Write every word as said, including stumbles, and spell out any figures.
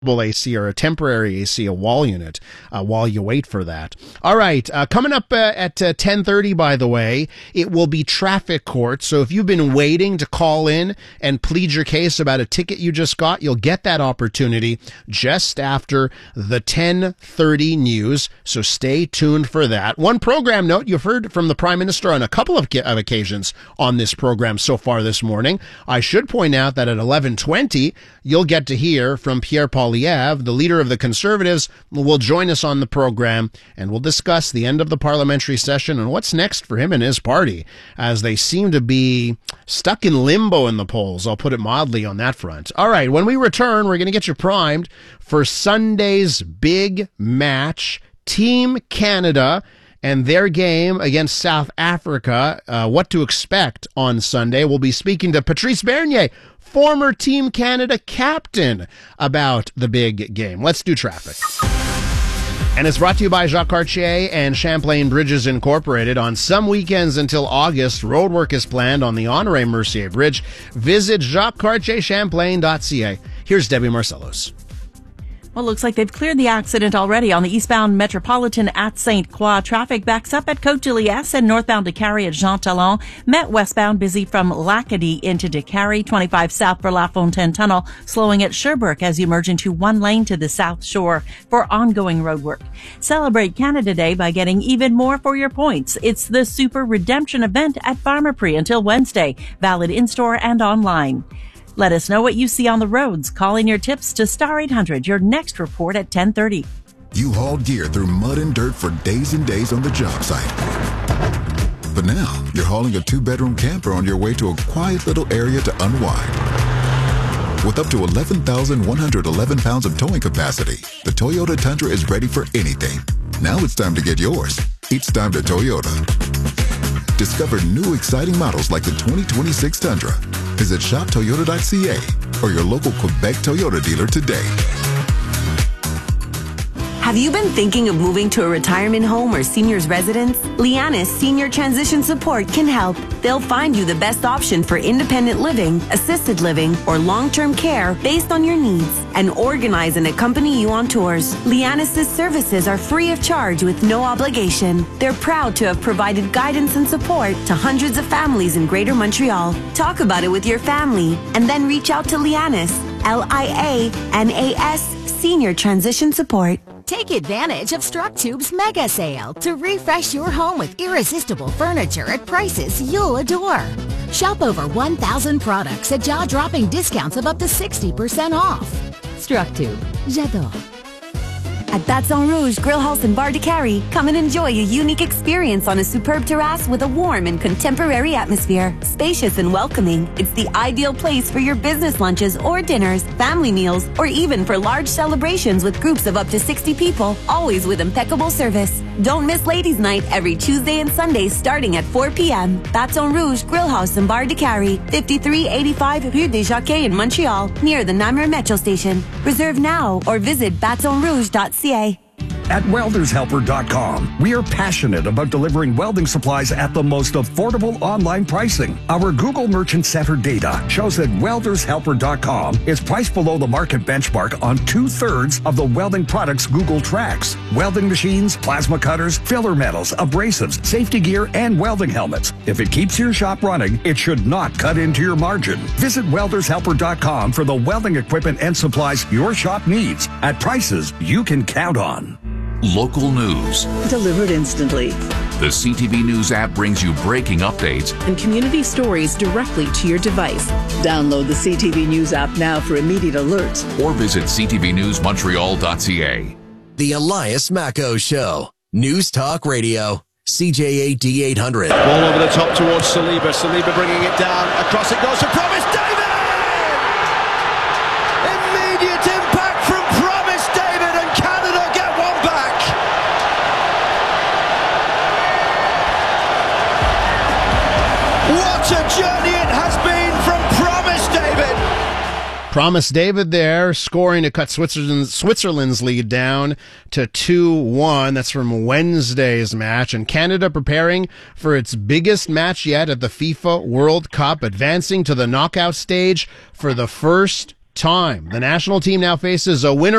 A C or a temporary A C, a wall unit, uh, while you wait for that. All right, uh, coming up uh, at uh, ten thirty, by the way, it will be traffic court. So if you've been waiting to call in and plead your case about a ticket you just got, you'll get that opportunity just after the ten thirty news. So stay tuned for that. One program note, you've heard from the Prime Minister on a couple of, of occasions on this program so far this morning. I should point out that at eleven twenty, you'll get to hear from Pierre Poilievre, the leader of the Conservatives, will join us on the program, and we'll discuss the end of the parliamentary session and what's next for him and his party, as they seem to be stuck in limbo in the polls. I'll put it mildly on that front. All right, when we return, we're going to get you primed for Sunday's big match, Team Canada and their game against South Africa. Uh, what to expect on Sunday. We'll be speaking to Patrice Bernier, former Team Canada captain, about the big game. Let's do traffic. And it's brought to you by Jacques Cartier and Champlain Bridges Incorporated. On some weekends until August, roadwork is planned on the Honoré Mercier Bridge. Visit jacques cartier champlain dot c a. Here's Debbie Marcellos. Well, looks like they've cleared the accident already on the eastbound Metropolitan at Saint Croix. Traffic backs up at Côte de Liesse and northbound to Carrie at Jean Talon. Met westbound busy from Lacadie into DeCarry. twenty-five south for La Fontaine Tunnel, slowing at Sherbrooke as you merge into one lane to the south shore for ongoing road work. Celebrate Canada Day by getting even more for your points. It's the Super Redemption event at Pharmaprix until Wednesday. Valid in-store and online. Let us know what you see on the roads. Call in your tips to Star eight hundred. Your next report at ten thirty. You hauled gear through mud and dirt for days and days on the job site. But now, you're hauling a two-bedroom camper on your way to a quiet little area to unwind. With up to eleven thousand one hundred eleven pounds of towing capacity, the Toyota Tundra is ready for anything. Now it's time to get yours. It's time to Toyota. Discover new exciting models like the twenty twenty-six Tundra. Visit shop toyota dot c a or your local Quebec Toyota dealer today. Have you been thinking of moving to a retirement home or senior's residence? Lianis Senior Transition Support can help. They'll find you the best option for independent living, assisted living, or long-term care based on your needs and organize and accompany you on tours. Lianis' services are free of charge with no obligation. They're proud to have provided guidance and support to hundreds of families in Greater Montreal. Talk about it with your family and then reach out to Lianis, L I A N A S, Senior Transition Support. Take advantage of StrucTube's mega sale to refresh your home with irresistible furniture at prices you'll adore. Shop over one thousand products at jaw-dropping discounts of up to sixty percent off. StrucTube. J'adore. At Baton Rouge Grill House and Bar de Carrie, come and enjoy a unique experience on a superb terrace with a warm and contemporary atmosphere. Spacious and welcoming, it's the ideal place for your business lunches or dinners, family meals, or even for large celebrations with groups of up to sixty people, always with impeccable service. Don't miss Ladies' Night every Tuesday and Sunday starting at four p.m. Baton Rouge Grill House and Bar de Carrie, fifty-three eighty-five Rue des Jacquets in Montreal, near the Namur Metro Station. Reserve now or visit baton rouge dot c a. At welders helper dot com, we are passionate about delivering welding supplies at the most affordable online pricing. Our Google Merchant Center data shows that welders helper dot com is priced below the market benchmark on two-thirds of the welding products Google tracks. Welding machines, plasma cutters, filler metals, abrasives, safety gear, and welding helmets. If it keeps your shop running, it should not cut into your margin. Visit welders helper dot com for the welding equipment and supplies your shop needs at prices you can count on. Local news. Delivered instantly. The C T V News app brings you breaking updates and community stories directly to your device. Download the C T V News app now for immediate alerts. Or visit c t v news montreal dot c a. The Elias Macco Show. News Talk Radio. C J A D eight hundred. Ball over the top towards Saliba. Saliba bringing it down. Across it goes to Promise David! Immediate impact from Promise David, and Canada get one back. What a journey it has been from Promise David. Promise David there, scoring to cut Switzerland's, Switzerland's lead down to two one. That's from Wednesday's match. And Canada preparing for its biggest match yet at the FIFA World Cup, advancing to the knockout stage for the first time. The national team now faces a winner